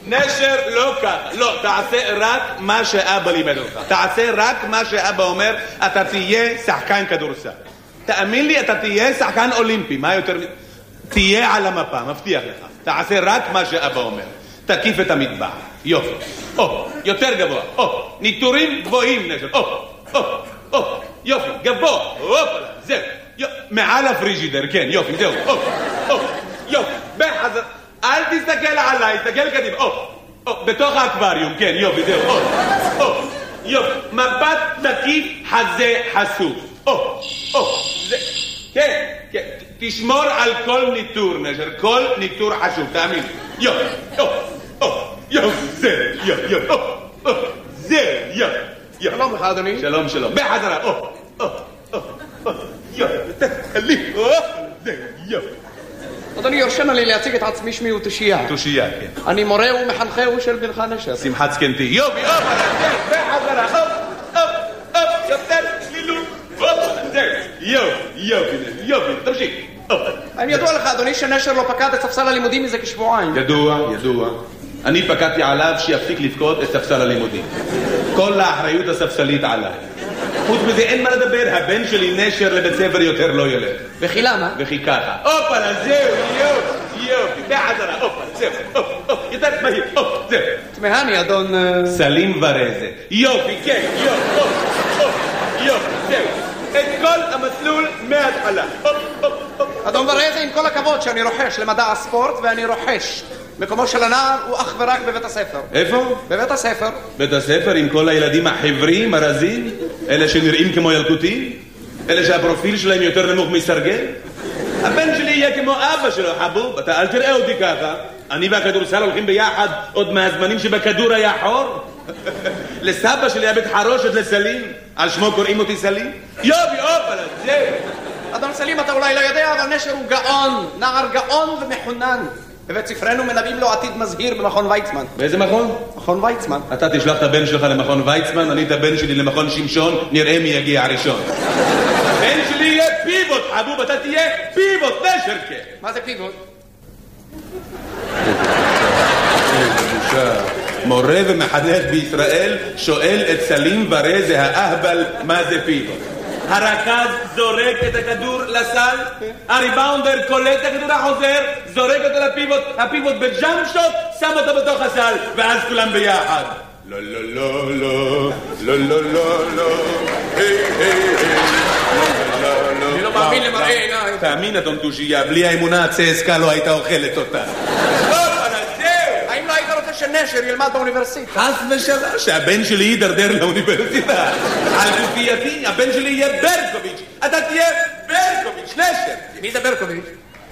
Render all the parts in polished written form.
נשר לא ככה, לא, תעשה רק מה שאבא לימד אותך. תעשה רק מה שאבא אומר, אתה תהיה שחקן כדורסל. תאמין לי, אתה תהיה שחקן אולימפי. מה יותר... תהיה על המפה, מבטיח לך. תעשה רק מה שאבא אומר. תקיף את המטבח. יופי. יותר גבוה. ניטורים גבוהים, נשר. יופי, גבוה. זהו. מעל הפריג'ידר, כן, יופי, זהו. יופי, בחזר. אל תסתכל עליי, תסתכל קדימה. בתוך האקווריום, כן, יופי, זהו. יופי, מבט תקיף, חזה חשוף. כן, כן. תשמור על כל ניטור, נשר. כל ניטור חשוב, תאמין. יופי, זה. שלום לך, אדוני. שלום, שלום. בחזרה. אדוני, יורשנה לי להציג את עצמי, שמי הוא תושייה. תושייה, כן. אני מורה ומחנכהו של בנך נשר. שמחת זקנתי. יופי, בחזרה. יותר צלילות. יופי, תמשיך. האם ידוע לך, אדוני, שנשר לא פקד את ספסל הלימודים מזה כשבועיים? ידוע. אני פקדתי עליו שיפסיק לפקוד את ספסל הלימודים. כל האחריות הספסלית עליי. חוץ מזה אין מה לדבר, הבן שלי נשר לבית ספר יותר לא ילך. וכי למה? וכי ככה. זהו, יופי, בחזרה, זהו, יותר מהיר, זהו. תמהני, אדון... סלים ורזה. יופי, כן, יופי, זהו. את כל המסלול מההתחלה. אדון ורזה, עם כל הכבוד שאני רוחש למדע הספורט, ואני רוחש. מקומו של הנער הוא אך ורק בבית הספר. איפה? בבית הספר. בית הספר עם כל הילדים החברים, הרזים? אלה שנראים כמו ילקוטים? אלה שהפרופיל שלהם יותר נמוך מסרגל? הבן שלי יהיה כמו אבא שלו, חבוב. אתה אל תראה אותי ככה. אני והכדורסל הולכים ביחד עוד מהזמנים שבכדור היה חור. לסבא שלי היה בית חרושת לסלים. על שמו קוראים אותי סלים? יופי, זהו. אדון סלים, אתה אולי לא יודע, אבל נשר הוא גאון. נער גאון ומחונן. בבית ספרנו מלווים לו עתיד מזהיר במכון ויצמן. באיזה מכון? מכון ויצמן. אתה תשלח את הבן שלך למכון ויצמן, אני את הבן שלי למכון שמשון, נראה מי יגיע הראשון. הבן שלי יהיה פיבוט, חבוב, אתה תהיה פיבוט, נשרקה. מה זה פיבוט? מורה ומחנך בישראל שואל את סלים ורזה האהבל מה זה פיבוט. הרכז זורק את הכדור לסל, הריבאונדר קולט את הכדור החוזר, זורק אותו לפיבוט, הפיבוט בג'אמפ שוט, שם אותו בתוך הסל, ואז כולם ביחד. לא, אני לא מאמין למראה עיניי. תאמין, אדון תושייה, בלי האמונה הצסקה לא הייתה אוכלת אותה. האם לא היית רוצה שנשר ילמד באוניברסיטה? חס ושלום, שהבן שלי יידרדר לאוניברסיטה. על גופייתי, הבן שלי יהיה ברקוביץ'. אתה תהיה ברקוביץ', נשר. מי זה ברקוביץ'?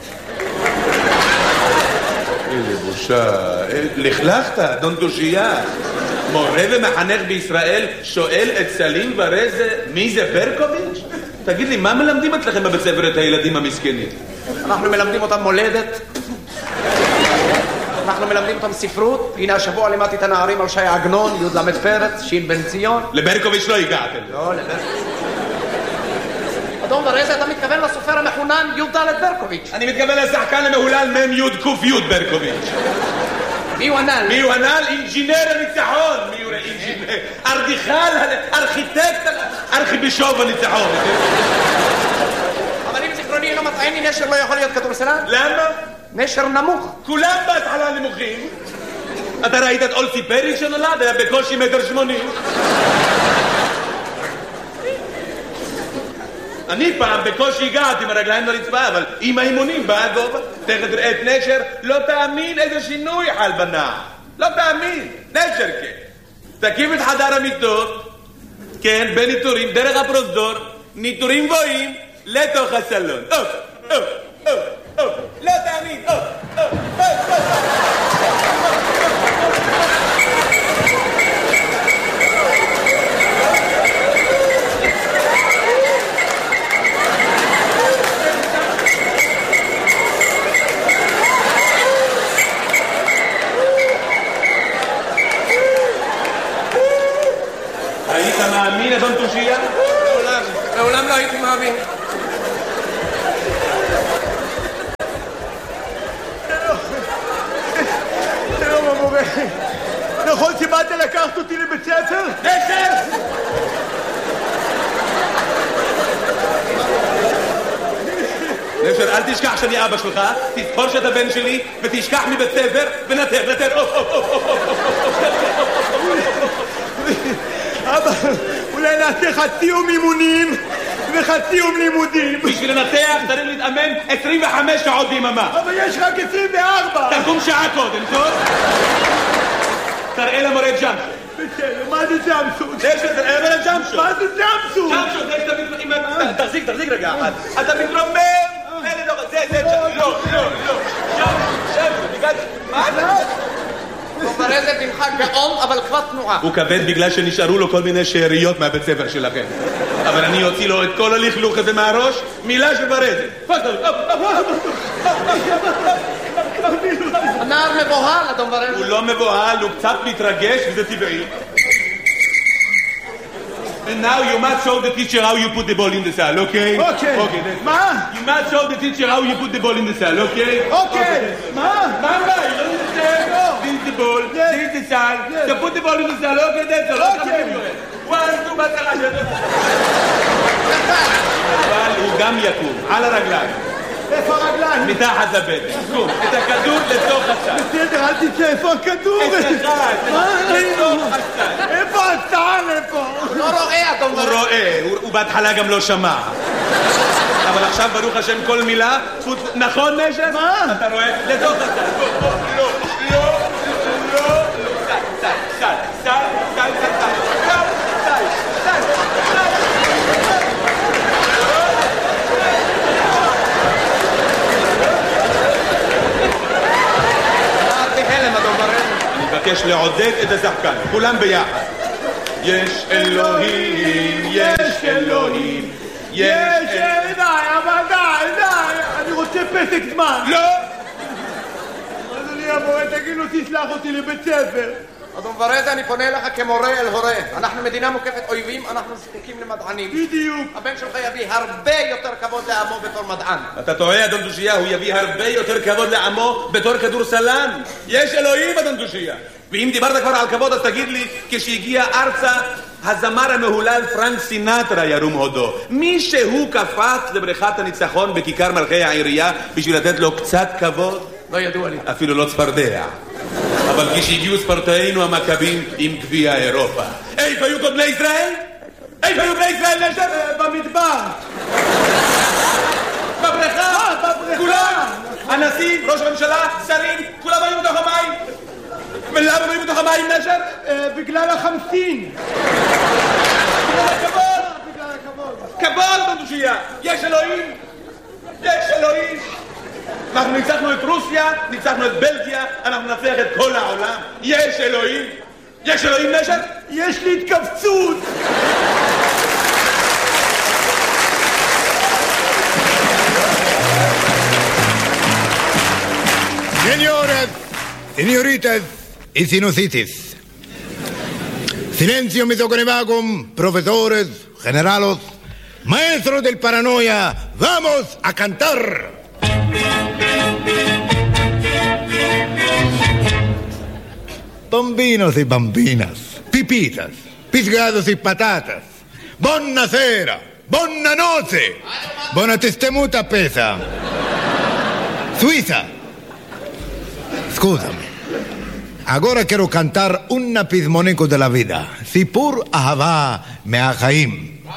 איזה בושה. לכלכת, אדון תושייה. מורה ומחנך בישראל שואל את סלים ורזה מי זה ברקוביץ'? תגיד לי, מה מלמדים אצלכם בבית ספר את הילדים המסכנים? אנחנו מלמדים אותם מולדת. אנחנו מלמדים אותם ספרות. הנה השבוע לימדתי את הנערים על שי עגנון, י' למד פרץ, שין בן ציון. לברקוביץ' לא הגעתם. לא, אדון ורזה, אתה מתכוון לסופר המחונן י' ד' ברקוביץ'. אני מתכוון לשחקן המהולל מ' י' ק' י' ברקוביץ'. מי הוא הנ"ל? מי הוא הנ"ל? אינג'ינר הניצחון. מי הוא אינג'ינר? ארדיכל, ארכיטקט, ארכיבישוב הניצחון. אבל אם זיכרוני אינו מטעני, נשר לא יכול להיות כדורסלן? למה? נשר נמוך. כולם בהתחלה נמוכים. אתה ראית את אולסי פרי שנולד? היה בקושי 1.80 מטר. אני פעם בקושי הגעתי עם הרגליים לרצפה, אבל עם האימונים בא הגובה. תכף תראה את נשר, לא תאמין איזה שינוי חל בנער. לא תאמין. נשר כן. תקים את חדר המיטות, כן, בניטורים, דרך הפרוזדור, ניטורים גבוהים, לתוך הסלון. לא תאמין. היית מאמין, אדון תושייה? לעולם לא הייתי מאמין. נכון שבאת לקחת אותי לבית ספר? נשר! נשר, אל תשכח שאני אבא שלך, תזכור שאתה בן שלי, ותשכח מבית ספר, ונתר. אבא, אולי נעשה חצי יום אימונים וחצי יום לימודים. בשביל לנתח צריך להתאמן 25 שעות ביממה. אבל יש רק 24. תקום שעה קודם, טוב? תראה למורה ג'אמפ. בסדר, מה זה ג'אמפסוט? נשר, תראה למורה ג'אמפ. מה זה ג'אמפסוט? ג'אמפ, תחזיק רגע. אתה מתרומם. זה, לא. מה זה? דומברזה בנך גאון, אבל כבר תנועה. הוא כבד בגלל שנשארו לו כל מיני שאריות מהבית ספר שלכם. אבל אני אוציא לו את כל הלכלוך הזה מהראש, מילה של ברזה. הנער מבוהל, הדומברזה. הוא לא מבוהל, הוא קצת מתרגש, וזה טבעי. And now you must show the teacher how you put the ball in the cell, okay? Okay. מה? You must show the teacher how you put the ball in the cell, okay? Okay. מה? You don't understand? This is the ball, this is the cell. So put the ball in the cell, okay? That's all. Okay. 1, 2, בטח. אבל הוא גם יקום, על הרגליים. איפה הרגליים? מתחת לבטן. קום, את הכדור לתוך הסל. בסדר, אל תצא, איפה הכדור? לתוך הסל. איפה הסל? איפה? הוא לא רואה, הוא הדומברזה. רואה, הוא בהתחלה גם לא שמע. אבל עכשיו ברוך השם כל מילה, נכון נשר? מה? אתה רואה? לתוך הסל. לא. סל. אני מבקש לעודד את השחקן, כולם ביחד. יש אלוהים, די, אבל די. אני רוצה פסק זמן. לא! אדוני המורה, תגיד לו, תסלח אותי לבית ספר. הדומברזה, אני פונה אליך כמורה אל הורה. אנחנו מדינה מוקפת אויבים, אנחנו זקוקים למדענים. בדיוק. הבן שלך יביא הרבה יותר כבוד לעמו בתור מדען. אתה טועה, אדון דושייה, הוא יביא הרבה יותר כבוד לעמו בתור כדורסלן. יש אלוהים, אדון דושייה. ואם דיברת כבר על כבוד, אז תגיד לי, כשהגיע ארצה, הזמר המהולל פרנק סינטרה ירום הודו. מישהו קפץ לבריכת הניצחון בכיכר מלכי העירייה בשביל לתת לו קצת כבוד? לא ידוע לי. אפילו לא צפרדע. אבל כשהגיעו ספורטאינו המכבים עם גביע אירופה. איפה היו כל בני ישראל? איפה היו בני ישראל, נשר? במדבר. בבריכה. כולם. הנשיא, ראש הממשלה, שרים, כולם היו בתוך המים. ולמה היו בתוך המים, נשר? בגלל החמסין. בגלל הכבוד. כבוד, בנדושייה. יש אלוהים. אנחנו ניצחנו את רוסיה, ניצחנו את בלגיה, אנחנו נצליח את כל העולם. יש אלוהים, נשר? יש לי התכווצות. Señoras, señoritas y sinusitis. Silencio misoconevacum, profesores, generalos, maestros del paranoia, vamos a cantar. Bambinos y bambinas, pipitas, pisgados y patatas, buonasera, buona notte, buona testemuta pesa, Suiza. Scusami, ahora quiero cantar un pismonico de la vida, Sipur Ahava Meachaim.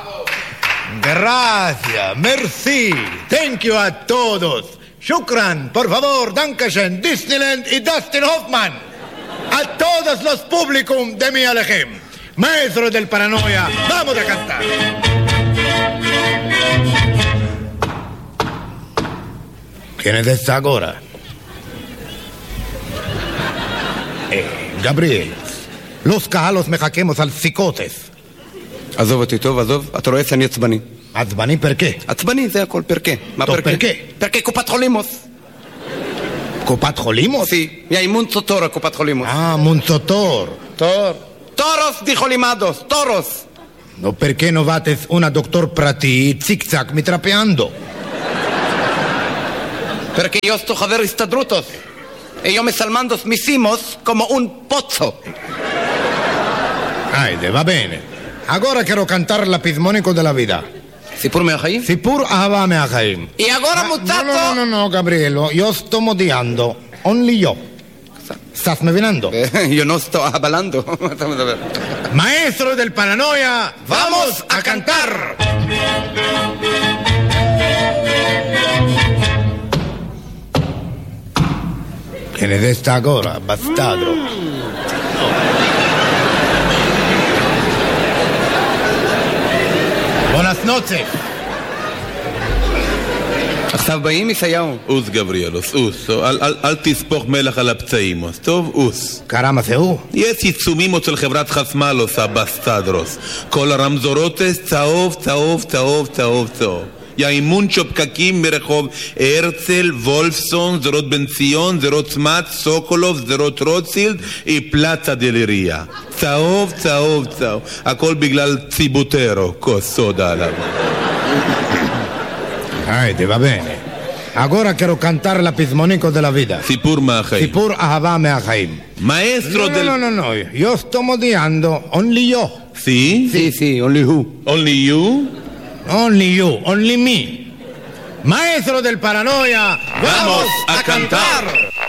Gracias, merci, thank you a todos. Shukran, por favor, Dankeschön, Disneyland y Dustin Hoffman. A todos los públicos de mi Alejem, maestros del paranoia, vamos a cantar. ¿Quién es esta ahora? Gabriel, los calos me jaquemos al psicotes. עזוב אותי, טוב, עזוב. אתה רואה שאני עצבני. עצבני פרקה? עצבני, זה הכל, פרקה. מה טוב, פרקה? פרקה. פרקה קופת חולימוס. קופת חולימוס? סי, יא מונצוטור הקופת חולימוס. מונצוטור. טורוס די חולימדוס, טורוס. No, perché no vates una doctor prati zig-zag mitrapeando? פרקה יוסטו חבר הסתדרותוס. E io me salmando missimos como un pozzo. Haide, va bene. Agora quero cantar l'apizmonico della vita. סיפור מהחיים? סיפור אהבה מהחיים. E agora mutato? No, Gabrielo, io sto modiando. Only io. ¿Estás me venando? Io non sto hablando. Maestro del paranoia, vamos a cantar. Che ne resta ancora, bastardo. Buenas noches. עכשיו באים ישעיהו. אוס גבריאלוס, אוס. אל תספוך מלח על הפצעים, טוב? אוס. Caramba, זה הוא. יש עיצומים אצל חברת חסמלוס, הבסטדרוס. כל הרמזורוטס צהוב, צהוב, צהוב, צהוב, צהוב. יאימונצ'ו פקקים מרחוב הרצל, וולפסון, זרות בן ציון, זרות צמת, סוקולוב, זרות רוטשילד, פלצה דלריה. צהוב, צהוב, צהוב. הכל בגלל ציבוטרו, כוס סודה עליו. Haide, va bene. Agora quero cantar l'apizmonico della vita. סיפור מהחיים. סיפור אהבה מהחיים. Maestro del... No. Io sto modiando. Only io. Sí? Sí, only who. Only you? Only you. Only me. Maestro del paranoia, Vamos a cantar.